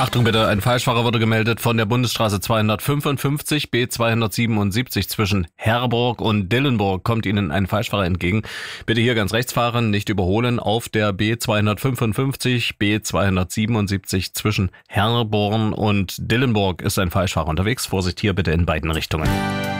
Achtung bitte, ein Falschfahrer wurde gemeldet von der Bundesstraße 255 B277 zwischen Herborg und Dillenburg. Kommt Ihnen ein Falschfahrer entgegen. Bitte hier ganz rechts fahren, nicht überholen. Auf der B255 B277 zwischen Herborn und Dillenburg ist ein Falschfahrer unterwegs. Vorsicht hier bitte in beiden Richtungen.